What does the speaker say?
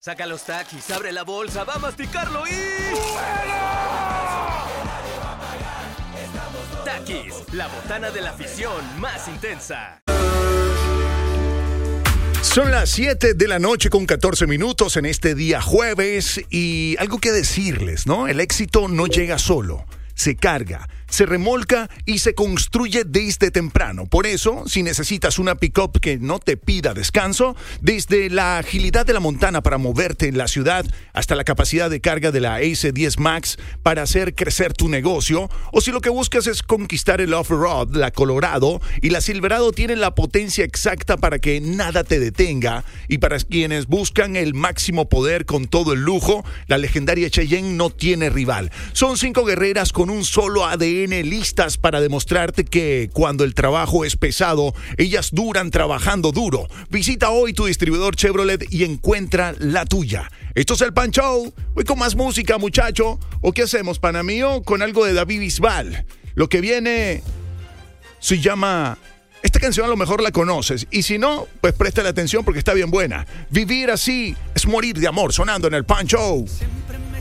Saca los Takis, abre la bolsa, va a masticarlo y... Takis, la botana de la afición más intensa. Son las 7 de la noche con 14 minutos en este día jueves y algo que decirles, ¿no? El éxito no llega solo, se carga, se remolca y se construye desde temprano. Por eso, si necesitas una pick-up que no te pida descanso, desde la agilidad de la Montana para moverte en la ciudad hasta la capacidad de carga de la Ace10 Max para hacer crecer tu negocio, o si lo que buscas es conquistar el off-road, la Colorado y la Silverado tienen la potencia exacta para que nada te detenga, y para quienes buscan el máximo poder con todo el lujo, la legendaria Cheyenne no tiene rival. Son 5 guerreras con un solo ADN listas para demostrarte que cuando el trabajo es pesado, ellas duran trabajando duro. Visita hoy tu distribuidor Chevrolet y encuentra la tuya. Esto es el Pan Show. Voy con más música, muchacho. ¿O qué hacemos, pana mío? Con algo de David Bisbal. Lo que viene se llama... Esta canción a lo mejor la conoces, y si no, pues préstale atención porque está bien buena. Vivir así es morir de amor, sonando en el Pan Show.